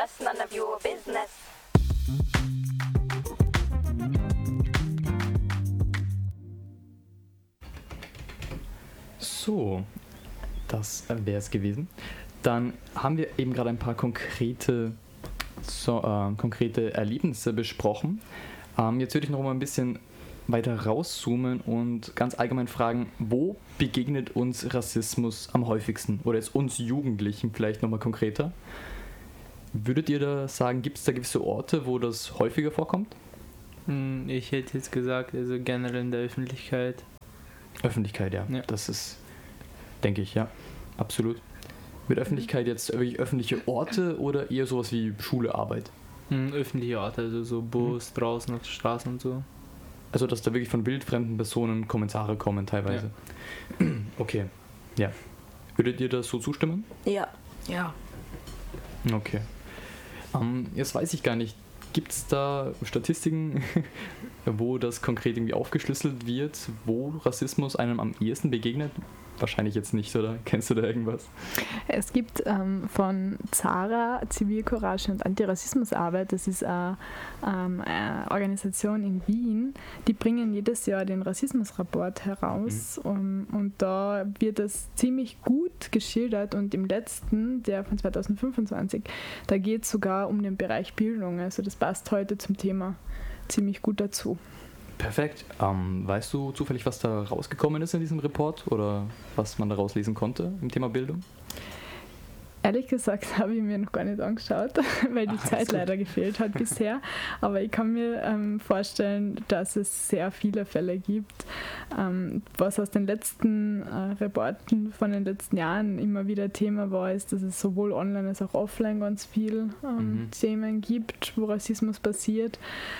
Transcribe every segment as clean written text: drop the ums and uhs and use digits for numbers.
That's none of your business. So, das wäre es gewesen. Dann haben wir eben gerade ein paar konkrete Erlebnisse besprochen. Jetzt würde ich noch mal ein bisschen weiter rauszoomen und ganz allgemein fragen, wo begegnet uns Rassismus am häufigsten? Oder jetzt uns Jugendlichen vielleicht nochmal konkreter. Würdet ihr da sagen, gibt es da gewisse Orte, wo das häufiger vorkommt? Ich hätte jetzt gesagt, also generell in der Öffentlichkeit. Öffentlichkeit, ja. Das ist, denke ich, ja, absolut. Mit Öffentlichkeit jetzt wirklich öffentliche Orte oder eher sowas wie Schule, Arbeit? Öffentliche Orte, also so Bus, draußen auf der Straße und so. Also, dass da wirklich von wildfremden Personen Kommentare kommen teilweise. Ja. Okay, ja. Würdet ihr das so zustimmen? Ja. Okay. Jetzt weiß ich gar nicht, gibt es da Statistiken, wo das konkret irgendwie aufgeschlüsselt wird, wo Rassismus einem am ehesten begegnet? Wahrscheinlich jetzt nicht, oder? Kennst du da irgendwas? Es gibt von ZARA, Zivilcourage und Antirassismusarbeit, das ist eine Organisation in Wien, die bringen jedes Jahr den Rassismusrapport heraus und da wird das ziemlich gut geschildert und im letzten, der von 2025, da geht es sogar um den Bereich Bildung, also das passt heute zum Thema ziemlich gut dazu. Perfekt. Weißt du zufällig, was da rausgekommen ist in diesem Report oder was man da rauslesen konnte im Thema Bildung? Ehrlich gesagt habe ich mir noch gar nicht angeschaut, weil die Zeit leider gefehlt hat bisher. Aber ich kann mir vorstellen, dass es sehr viele Fälle gibt. Was aus den letzten Reporten von den letzten Jahren immer wieder Thema war, ist, dass es sowohl online als auch offline ganz viele Themen gibt, wo Rassismus passiert.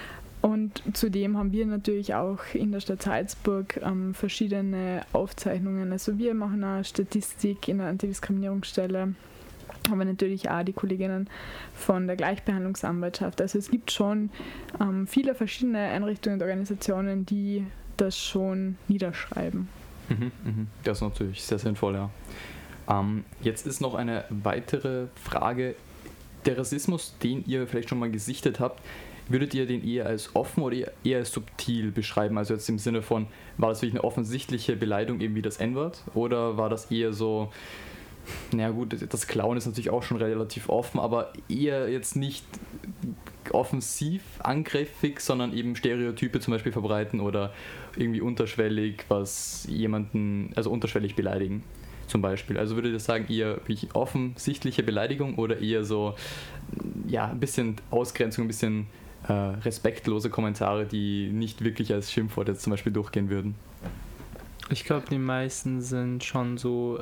Und zudem haben wir natürlich auch in der Stadt Salzburg verschiedene Aufzeichnungen. Also wir machen eine Statistik in der Antidiskriminierungsstelle, aber natürlich auch die Kolleginnen von der Gleichbehandlungsanwaltschaft. Also es gibt schon viele verschiedene Einrichtungen und Organisationen, die das schon niederschreiben. Das ist natürlich sehr sinnvoll, ja. Jetzt ist noch eine weitere Frage. Der Rassismus, den ihr vielleicht schon mal gesichtet habt, würdet ihr den eher als offen oder eher als subtil beschreiben? Also jetzt im Sinne von, war das wirklich eine offensichtliche Beleidigung, eben wie das N-Wort? Oder war das eher so, naja gut, das Klauen ist natürlich auch schon relativ offen, aber eher jetzt nicht offensiv angriffig, sondern eben Stereotype zum Beispiel verbreiten oder irgendwie unterschwellig unterschwellig beleidigen zum Beispiel. Also würdet ihr sagen, eher wirklich offensichtliche Beleidigung oder eher so, ja, ein bisschen Ausgrenzung, ein bisschen respektlose Kommentare, die nicht wirklich als Schimpfwort jetzt zum Beispiel durchgehen würden? Ich glaube, die meisten sind schon so,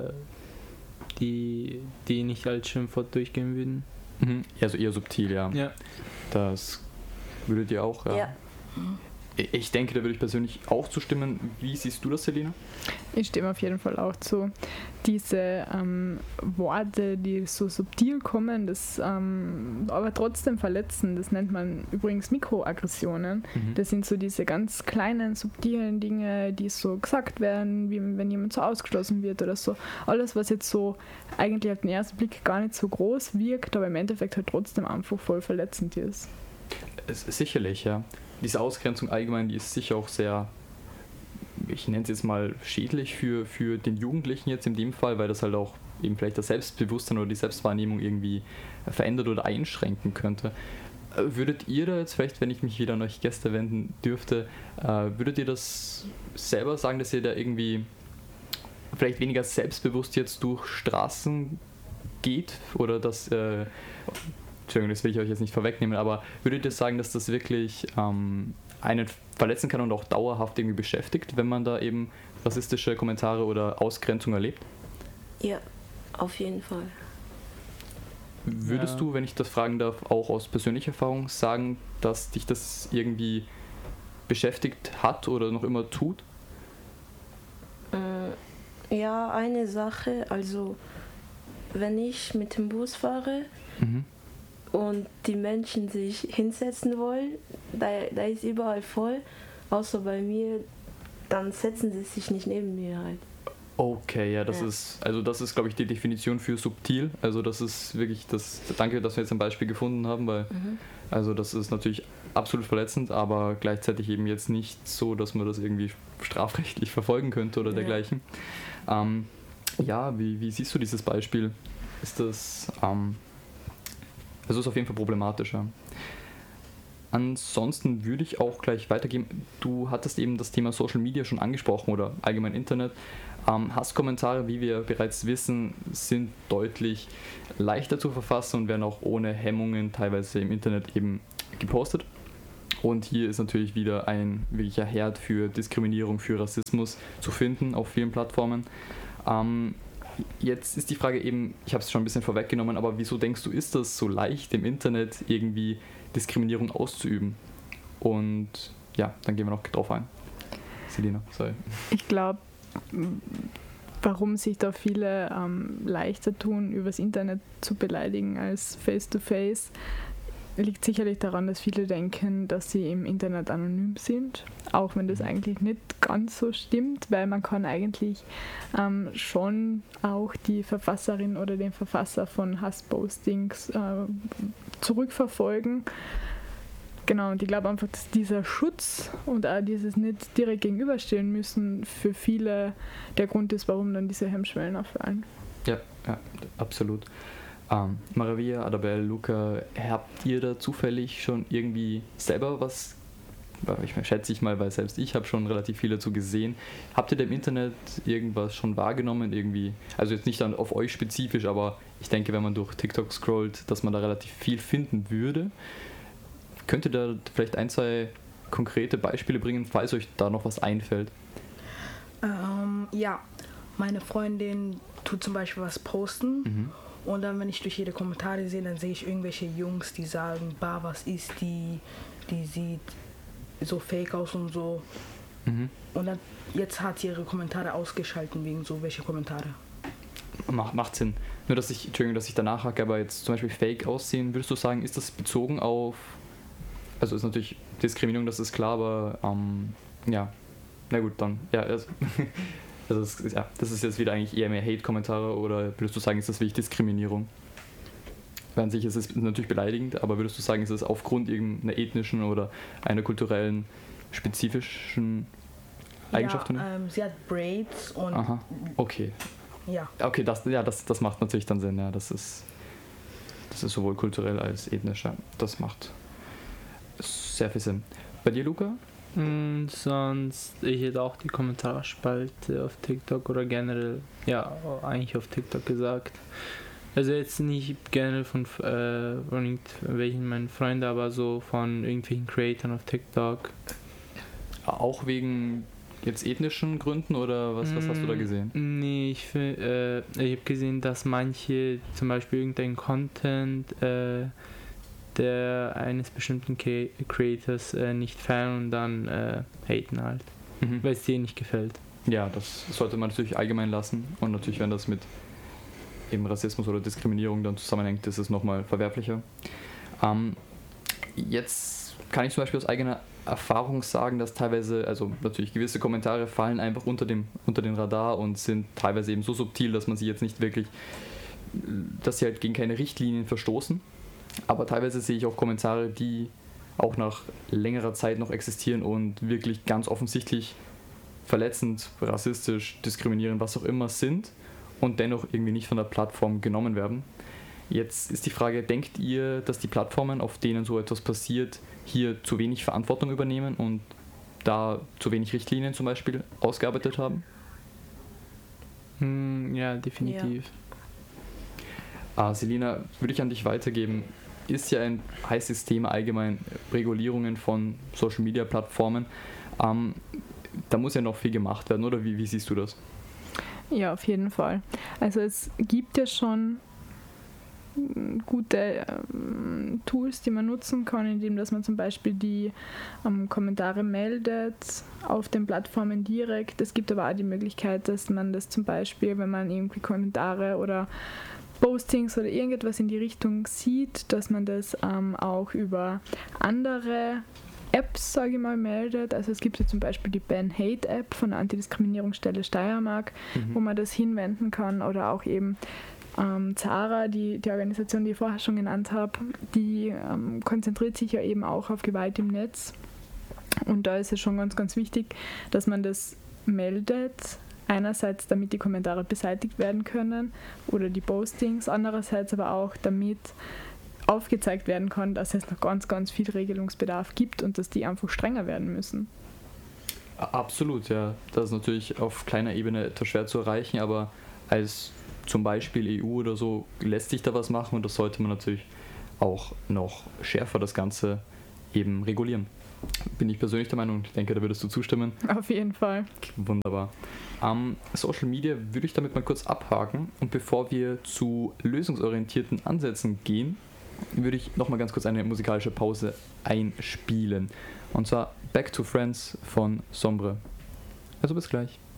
die nicht als Schimpfwort durchgehen würden. Also eher subtil, ja. Das würdet ihr auch, Ja. Ich denke, da würde ich persönlich auch zustimmen. Wie siehst du das, Selina? Ich stimme auf jeden Fall auch zu. Diese Worte, die so subtil kommen, das aber trotzdem verletzen, das nennt man übrigens Mikroaggressionen. Das sind so diese ganz kleinen, subtilen Dinge, die so gesagt werden, wie wenn jemand so ausgeschlossen wird oder so. Alles, was jetzt so eigentlich auf den ersten Blick gar nicht so groß wirkt, aber im Endeffekt halt trotzdem einfach voll verletzend ist. Sicherlich, ja. Diese Ausgrenzung allgemein, die ist sicher auch sehr, ich nenne es jetzt mal schädlich für den Jugendlichen jetzt in dem Fall, weil das halt auch eben vielleicht das Selbstbewusstsein oder die Selbstwahrnehmung irgendwie verändert oder einschränken könnte. Würdet ihr da jetzt vielleicht, wenn ich mich wieder an euch Gäste wenden dürfte, würdet ihr das selber sagen, dass ihr da irgendwie vielleicht weniger selbstbewusst jetzt durch Straßen geht oder dass Entschuldigung, das will ich euch jetzt nicht vorwegnehmen, aber würdet ihr sagen, dass das wirklich einen verletzen kann und auch dauerhaft irgendwie beschäftigt, wenn man da eben rassistische Kommentare oder Ausgrenzung erlebt? Ja, auf jeden Fall. Würdest du, wenn ich das fragen darf, auch aus persönlicher Erfahrung sagen, dass dich das irgendwie beschäftigt hat oder noch immer tut? Ja, eine Sache, also wenn ich mit dem Bus fahre, und die Menschen sich hinsetzen wollen, da ist überall voll, außer bei mir, dann setzen sie sich nicht neben mir halt. Okay, ja, das ist, glaube ich, die Definition für subtil. Also das ist wirklich danke, dass wir jetzt ein Beispiel gefunden haben, weil also das ist natürlich absolut verletzend, aber gleichzeitig eben jetzt nicht so, dass man das irgendwie strafrechtlich verfolgen könnte oder dergleichen. Wie siehst du dieses Beispiel? Ist das, ist auf jeden Fall problematischer. Ansonsten würde ich auch gleich weitergehen. Du hattest eben das Thema Social Media schon angesprochen oder allgemein Internet. Hasskommentare, wie wir bereits wissen, sind deutlich leichter zu verfassen und werden auch ohne Hemmungen teilweise im Internet eben gepostet. Und hier ist natürlich wieder ein wirklicher Herd für Diskriminierung, für Rassismus zu finden auf vielen Plattformen. Jetzt ist die Frage eben, ich habe es schon ein bisschen vorweggenommen, aber wieso denkst du, ist das so leicht im Internet irgendwie Diskriminierung auszuüben? Und ja, dann gehen wir noch drauf ein. Selina, sorry. Ich glaube, warum sich da viele leichter tun, übers Internet zu beleidigen als face-to-face, liegt sicherlich daran, dass viele denken, dass sie im Internet anonym sind, auch wenn das eigentlich nicht ganz so stimmt, weil man kann eigentlich schon auch die Verfasserin oder den Verfasser von Hasspostings zurückverfolgen. Genau, und ich glaube einfach, dass dieser Schutz und auch dieses nicht direkt gegenüberstehen müssen für viele der Grund ist, warum dann diese Hemmschwellen auffallen. Ja, absolut. Maravilla, Adabel, Luca, habt ihr da zufällig schon irgendwie selber was, schätze ich mal, weil selbst ich habe schon relativ viel dazu gesehen, habt ihr da im Internet irgendwas schon wahrgenommen, irgendwie, also jetzt nicht dann auf euch spezifisch, aber ich denke, wenn man durch TikTok scrollt, dass man da relativ viel finden würde. Könnt ihr da vielleicht ein, zwei konkrete Beispiele bringen, falls euch da noch was einfällt? Ja, meine Freundin tut zum Beispiel was posten und dann, wenn ich durch jede Kommentare sehe, dann sehe ich irgendwelche Jungs, die sagen, bah, was ist die sieht so fake aus und so. Und dann, jetzt hat sie ihre Kommentare ausgeschaltet wegen so welche Kommentare. Macht Sinn. Nur, dass ich danach hake, aber jetzt zum Beispiel fake aussehen, würdest du sagen, ist das bezogen auf, also ist natürlich Diskriminierung, das ist klar, aber ja, na gut, dann, ja, das ist jetzt wieder eigentlich eher mehr Hate-Kommentare oder würdest du sagen, ist das wirklich Diskriminierung? Weil an sich ist es natürlich beleidigend, aber würdest du sagen, ist es aufgrund irgendeiner ethnischen oder einer kulturellen, spezifischen Eigenschaft? Ja, sie hat Braids und... Aha, okay. Ja. Okay, das macht natürlich dann Sinn, ja, das ist sowohl kulturell als ethnisch, ja. Das macht sehr viel Sinn. Bei dir, Luca? Sonst, ich hätte auch die Kommentarspalte auf TikTok oder generell, ja, eigentlich auf TikTok gesagt. Also jetzt nicht generell von irgendwelchen meinen Freunden, aber so von irgendwelchen Creatoren auf TikTok. Auch wegen jetzt ethnischen Gründen oder was hast du da gesehen? Nee, ich habe gesehen, dass manche zum Beispiel irgendeinen Content der eines bestimmten Creators nicht feiern und dann haten halt, weil es denen nicht gefällt. Ja, das sollte man natürlich allgemein lassen und natürlich, wenn das mit eben Rassismus oder Diskriminierung dann zusammenhängt, ist es nochmal verwerflicher. Jetzt kann ich zum Beispiel aus eigener Erfahrung sagen, dass teilweise, also natürlich gewisse Kommentare fallen einfach unter den Radar und sind teilweise eben so subtil, dass man sie jetzt nicht wirklich, dass sie halt gegen keine Richtlinien verstoßen. Aber teilweise sehe ich auch Kommentare, die auch nach längerer Zeit noch existieren und wirklich ganz offensichtlich verletzend, rassistisch, diskriminierend, was auch immer sind und dennoch irgendwie nicht von der Plattform genommen werden. Jetzt ist die Frage, denkt ihr, dass die Plattformen, auf denen so etwas passiert, hier zu wenig Verantwortung übernehmen und da zu wenig Richtlinien zum Beispiel ausgearbeitet haben? Ja, definitiv. Ja. Selina, würde ich an dich weitergeben. Ist ja ein heißes Thema allgemein, Regulierungen von Social-Media-Plattformen. Da muss ja noch viel gemacht werden, oder wie siehst du das? Ja, auf jeden Fall. Also es gibt ja schon gute Tools, die man nutzen kann, indem dass man zum Beispiel die Kommentare meldet auf den Plattformen direkt. Es gibt aber auch die Möglichkeit, dass man das zum Beispiel, wenn man irgendwie Kommentare oder Postings oder irgendetwas in die Richtung sieht, dass man das auch über andere Apps, sage ich mal, meldet. Also es gibt ja zum Beispiel die Ban Hate App von der Antidiskriminierungsstelle Steiermark, wo man das hinwenden kann, oder auch eben Zara, die Organisation, die ich vorher schon genannt habe, die konzentriert sich ja eben auch auf Gewalt im Netz. Und da ist es schon ganz, ganz wichtig, dass man das meldet. Einerseits, damit die Kommentare beseitigt werden können oder die Postings, andererseits aber auch, damit aufgezeigt werden kann, dass es noch ganz, ganz viel Regelungsbedarf gibt und dass die einfach strenger werden müssen. Absolut, ja. Das ist natürlich auf kleiner Ebene etwas schwer zu erreichen, aber als zum Beispiel EU oder so lässt sich da was machen, und das sollte man natürlich auch noch schärfer das Ganze eben regulieren. Bin ich persönlich der Meinung, ich denke, da würdest du zustimmen. Auf jeden Fall. Wunderbar. Social Media würde ich damit mal kurz abhaken, und bevor wir zu lösungsorientierten Ansätzen gehen, würde ich nochmal ganz kurz eine musikalische Pause einspielen. Und zwar Back to Friends von Sombre. Also bis gleich.